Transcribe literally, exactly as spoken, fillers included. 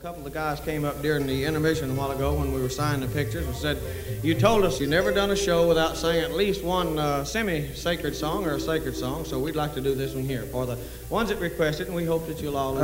couple of the guys came up during the intermission a while ago when we were signing the pictures and said, you told us you never done a show without singing at least one uh, semi-sacred song or a sacred song, so we'd like to do this one here for the ones that requested, and we hope that you'll all